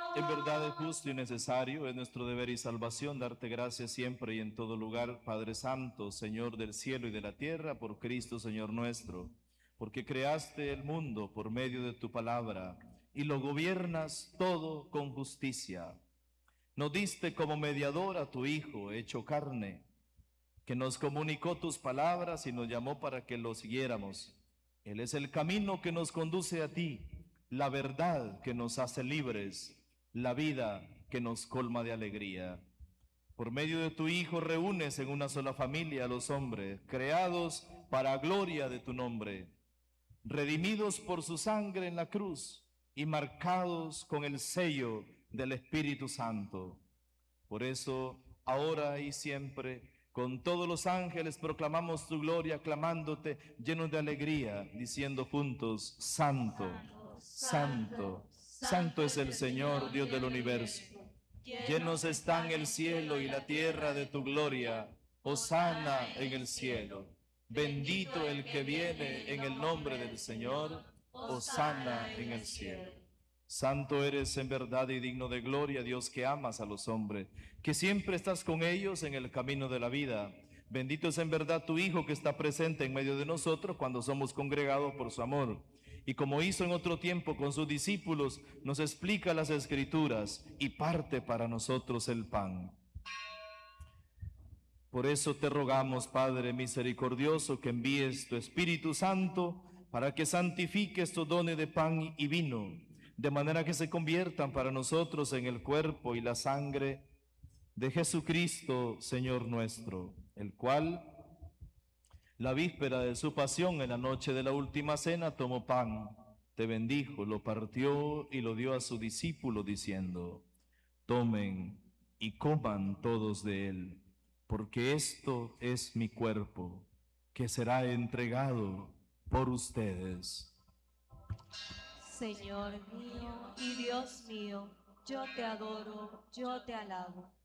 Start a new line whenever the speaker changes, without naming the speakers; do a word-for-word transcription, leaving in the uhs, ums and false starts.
En verdad es justo y necesario, es nuestro deber y salvación darte gracias siempre y en todo lugar, Padre Santo, Señor del cielo y de la tierra, por Cristo, Señor nuestro, porque creaste el mundo por medio de tu palabra y lo gobiernas todo con justicia. Nos diste como mediador a tu Hijo, hecho carne, que nos comunicó tus palabras y nos llamó para que lo siguiéramos. Él es el camino que nos conduce a ti, la verdad que nos hace libres, la vida que nos colma de alegría. Por medio de tu Hijo reúnes en una sola familia a los hombres, creados para gloria de tu nombre, redimidos por su sangre en la cruz y marcados con el sello del Espíritu Santo. Por eso, ahora y siempre, con todos los ángeles proclamamos tu gloria, clamándote, llenos de alegría, diciendo juntos, Santo, Santo, Santo es el Señor, Dios del universo. Llenos están el cielo y la tierra de tu gloria. Hosana en el cielo. Bendito el que viene en el nombre del Señor. Hosana en el cielo. Santo eres en verdad y digno de gloria, Dios, que amas a los hombres, que siempre estás con ellos en el camino de la vida. Bendito es en verdad tu Hijo que está presente en medio de nosotros cuando somos congregados por su amor. Y como hizo en otro tiempo con sus discípulos, nos explica las Escrituras y parte para nosotros el pan. Por eso te rogamos, Padre misericordioso, que envíes tu Espíritu Santo para que santifique estos dones de pan y vino, de manera que se conviertan para nosotros en el cuerpo y la sangre de Jesucristo, Señor nuestro, el cual, la víspera de su pasión, en la noche de la última cena, tomó pan, te bendijo, lo partió y lo dio a sus discípulos, diciendo, tomen y coman todos de él, porque esto es mi cuerpo, que será entregado por ustedes.
Señor mío y Dios mío, yo te adoro, yo te alabo.